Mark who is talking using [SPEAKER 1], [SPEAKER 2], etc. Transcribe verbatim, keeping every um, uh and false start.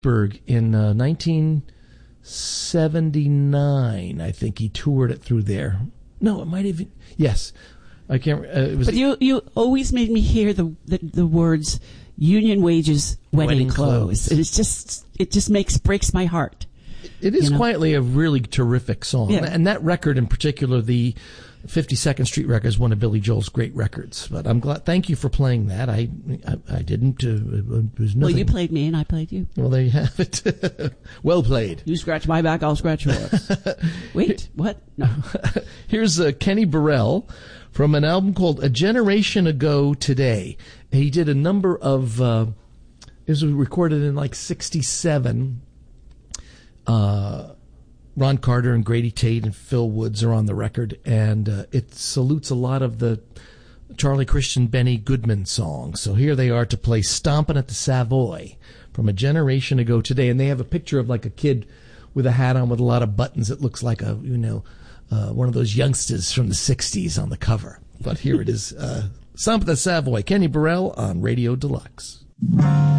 [SPEAKER 1] Pittsburgh in uh, nineteen seventy-nine. I think he toured it through there. No, it might have. Yes, I can't. Uh, it was.
[SPEAKER 2] But you you always made me hear the the, the words union wages, wedding,
[SPEAKER 1] Wedding
[SPEAKER 2] clothes.
[SPEAKER 1] clothes.
[SPEAKER 2] It's just it just makes breaks my heart.
[SPEAKER 1] It is
[SPEAKER 2] you know?
[SPEAKER 1] quietly a really terrific song,
[SPEAKER 2] Yeah.
[SPEAKER 1] and that record in particular, the fifty-second Street record, is one of Billy Joel's great records. But I'm glad. Thank you for playing that. I I, I didn't. Uh, it was nothing.
[SPEAKER 2] Well, you played me and I played you.
[SPEAKER 1] Well, there you have it. Well played.
[SPEAKER 2] You scratch my back, I'll scratch yours. Wait, what? No.
[SPEAKER 1] Here's uh, Kenny Burrell from an album called A Generation Ago Today. He did a number of. Uh, it was recorded in like sixty-seven. Uh, Ron Carter and Grady Tate and Phil Woods are on the record, and uh, it salutes a lot of the Charlie Christian, Benny Goodman songs. So here they are to play Stompin' at the Savoy from A Generation Ago Today, and they have a picture of like a kid with a hat on with a lot of buttons. It looks like a, you know, uh, one of those youngsters from the sixties on the cover. But here it is, uh, Stompin' at the Savoy, Kenny Burrell on Radio Deluxe.